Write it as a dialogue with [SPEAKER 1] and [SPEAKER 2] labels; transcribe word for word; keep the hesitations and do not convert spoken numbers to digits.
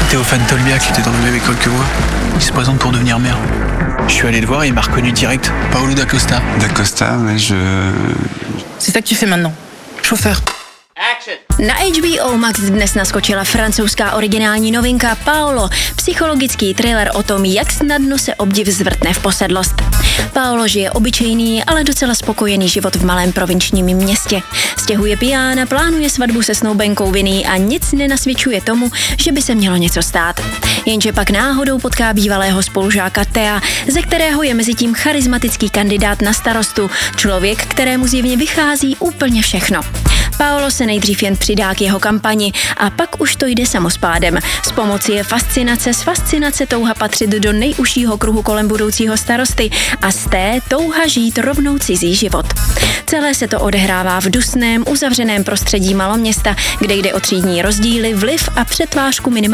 [SPEAKER 1] Théophane Tolbiac, qui était dans la même école que moi. Il se présente pour devenir maire. Je suis allé le voir et il m'a reconnu direct. Paolo da Costa.
[SPEAKER 2] Da Costa, ouais, je...
[SPEAKER 3] C'est ça que tu fais maintenant. Chauffeur.
[SPEAKER 4] Na H B O Max dnes naskočila francouzská originální novinka Paolo, psychologický thriller o tom, jak snadno se obdiv zvrtne v posedlost. Paolo žije obyčejný, ale docela spokojený život v malém provinčním městě. Stěhuje pijána, plánuje svatbu se snoubenkou Vinny a nic nenasvědčuje tomu, že by se mělo něco stát. Jenže pak náhodou potká bývalého spolužáka Thea, ze kterého je mezitím charismatický kandidát na starostu, člověk, kterému zjevně vychází úplně všechno. Paolo se nejdřív jen přidá k jeho kampani a pak už to jde samospádem. Z pomoci je fascinace, z fascinace touha patřit do nejužšího kruhu kolem budoucího starosty a z té touha žít rovnou cizí život. Celé se to odehrává v dusném, uzavřeném prostředí maloměsta, kde jde o třídní rozdíly, vliv a přetvářku minimální